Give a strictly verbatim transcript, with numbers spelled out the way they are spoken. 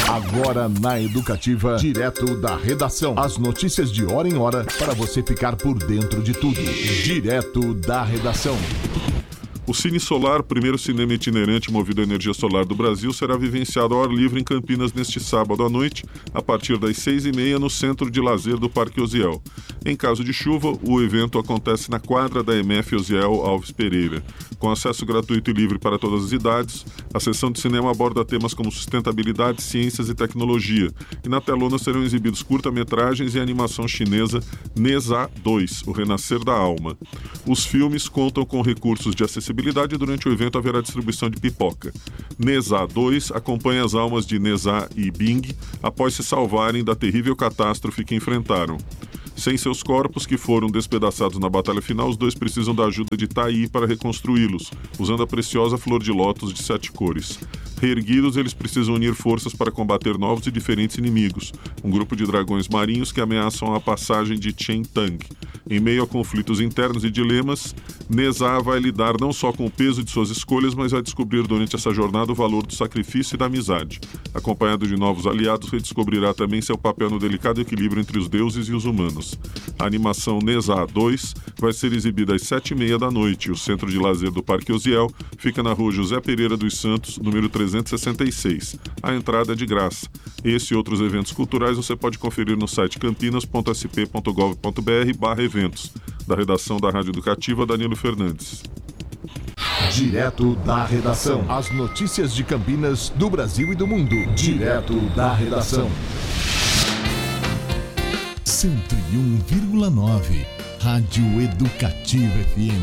Agora na Educativa, direto da redação. As notícias de hora em hora para você ficar por dentro de tudo. Direto da redação. O Cine Solar, primeiro cinema itinerante movido a energia solar do Brasil, será vivenciado ao ar livre em Campinas neste sábado à noite, a partir das seis e meia, no Centro de Lazer do Parque Osiel. Em caso de chuva, o evento acontece na quadra da E M F Osiel Alves Pereira. Com acesso gratuito e livre para todas as idades, a sessão de cinema aborda temas como sustentabilidade, ciências e tecnologia. E na telona serão exibidos curta-metragens e animação chinesa Neza dois, O Renascer da Alma. Os filmes contam com recursos de acessibilidade e durante o evento haverá distribuição de pipoca. Neza dois acompanha as almas de Neza e Bing após se salvarem da terrível catástrofe que enfrentaram. Sem seus corpos, que foram despedaçados na batalha final, os dois precisam da ajuda de Tai para reconstruí-los, usando a preciosa flor de lótus de sete cores. Reerguidos, eles precisam unir forças para combater novos e diferentes inimigos, um grupo de dragões marinhos que ameaçam a passagem de Chen Tang. Em meio a conflitos internos e dilemas, Neza vai lidar não só com o peso de suas escolhas, mas vai descobrir durante essa jornada o valor do sacrifício e da amizade. Acompanhado de novos aliados, redescobrirá também seu papel no delicado equilíbrio entre os deuses e os humanos. A animação Neza dois vai ser exibida às sete e meia da noite. O Centro de Lazer do Parque Osiel fica na rua José Pereira dos Santos, número trezentos e sessenta e seis. A entrada é de graça. Esse e outros eventos culturais você pode conferir no site campinas ponto s p ponto gov ponto b r barra eventos. Da redação da Rádio Educativa, Danilo Fernandes. Direto da redação. As notícias de Campinas, do Brasil e do mundo. Direto da redação. cento e um vírgula nove Rádio Educativa F M.